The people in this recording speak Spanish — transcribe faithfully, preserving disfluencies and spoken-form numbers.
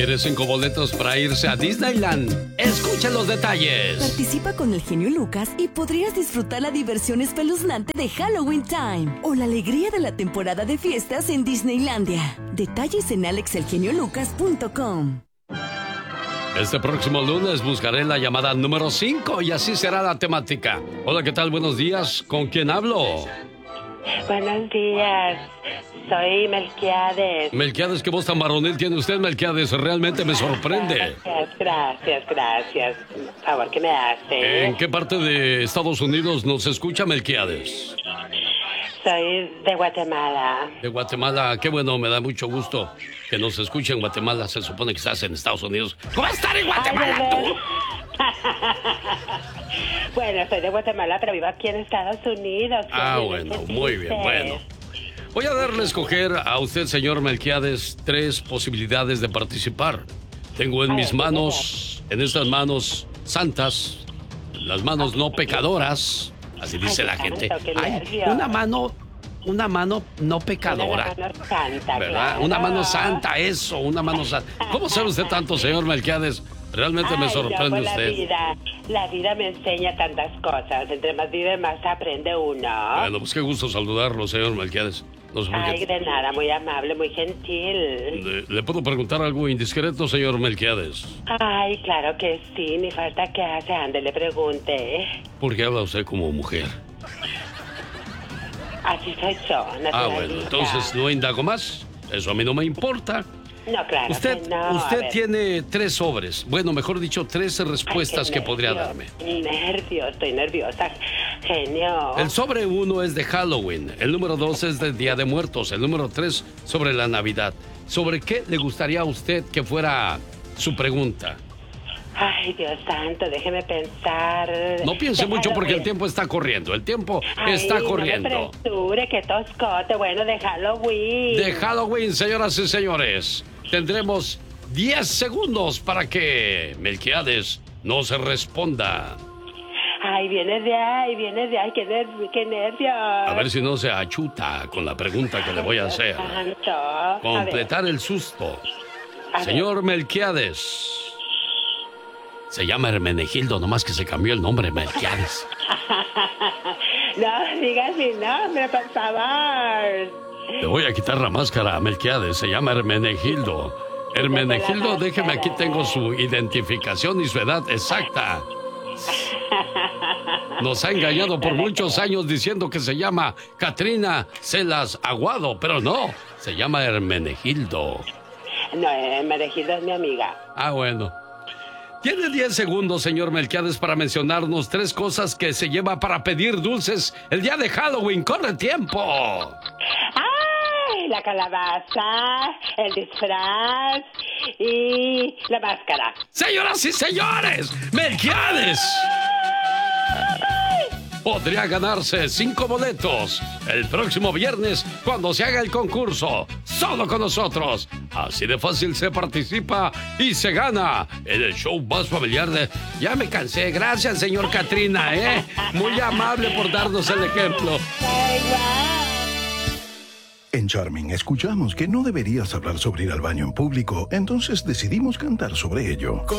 ¿Quiere cinco boletos para irse a Disneyland? Escucha los detalles. Participa con el genio Lucas y podrías disfrutar la diversión espeluznante de Halloween Time o la alegría de la temporada de fiestas en Disneylandia. Detalles en alex el genio lucas punto com. Este próximo lunes buscaré la llamada número cinco y así será la temática. Hola, ¿qué tal? Buenos días. ¿Con quién hablo? Buenos días. Soy Melquiades. Melquiades, qué voz tan varonil tiene usted, Melquiades. Realmente me sorprende. Gracias, gracias, gracias. Favor que me hace. ¿En qué parte de Estados Unidos nos escucha, Melquiades? Soy de Guatemala. De Guatemala, qué bueno, me da mucho gusto que nos escuche en Guatemala. Se supone que estás en Estados Unidos. ¿Cómo estar en Guatemala Ay, tú? Bueno, soy de Guatemala, pero vivo aquí en Estados Unidos. Ah, bueno, muy bien, bueno. Voy a darle a escoger a usted, señor Melquiades, tres posibilidades de participar. Tengo en mis manos, en estas manos santas, las manos no pecadoras, así dice la gente. Ay, una mano, una mano no pecadora. Una mano santa, ¿verdad? claro. Una mano santa, eso, una mano santa. ¿Cómo sabe usted tanto, señor Melquiades? Realmente me Ay, sorprende no, pues usted. La vida, la vida me enseña tantas cosas. Entre más vive, más aprende uno. Bueno, pues qué gusto saludarlo, señor Melquiades. No sé por Ay, qué. de nada, muy amable, muy gentil. ¿Le, ¿Le puedo preguntar algo indiscreto, señor Melquiades? Ay, claro que sí, ni falta que hace, ande, le pregunte. ¿Por qué habla usted como mujer? Así soy yo, naturalita. Ah, bueno, entonces no indago más. Eso a mí no me importa. No, claro Usted, que no. usted tiene tres sobres. Bueno, mejor dicho, tres respuestas Ay, que podría nervio, darme. Nervio, estoy nerviosa. Genio. El sobre uno es de Halloween. El número dos es de Día de Muertos. El número tres sobre la Navidad. ¿Sobre qué le gustaría a usted que fuera su pregunta? Ay, Dios santo, déjeme pensar. No piense De mucho porque el Halloween. tiempo está corriendo. El tiempo Ay, está no corriendo. me apresure, que toscote. Bueno, de Halloween. De Halloween, señoras y señores. Tendremos diez segundos para que Melquiades no se responda. Ay, viene de ahí, viene de ahí, qué, nerv qué nervios. A ver si no se achuta con la pregunta que le voy a hacer. Santo. A ver. Completar el susto. A ver. Señor Melquiades. Se llama Hermenegildo, nomás que se cambió el nombre, Melquiades. No, diga mi nombre, por favor. Le voy a quitar la máscara a Melquiades, se llama Hermenegildo. Hermenegildo, déjeme, aquí tengo su identificación y su edad exacta. Nos ha engañado por muchos años diciendo que se llama Katrina Celas Aguado, pero no, se llama Hermenegildo. No, Hermenegildo es mi amiga. Ah, bueno. Tiene diez segundos, señor Melquiades, para mencionarnos tres cosas que se lleva para pedir dulces el día de Halloween. ¡Corre tiempo! ¡Ay! La calabaza, el disfraz y la máscara. ¡Señoras y señores! ¡Melquiades! Podría ganarse cinco boletos el próximo viernes cuando se haga el concurso. Solo con nosotros. Así de fácil se participa y se gana en el show más familiar de... Ya me cansé. Gracias, señor Katrina, ¿eh? Muy amable por darnos el ejemplo. Ay, wow. En Charming escuchamos que no deberías hablar sobre ir al baño en público, entonces decidimos cantar sobre ello.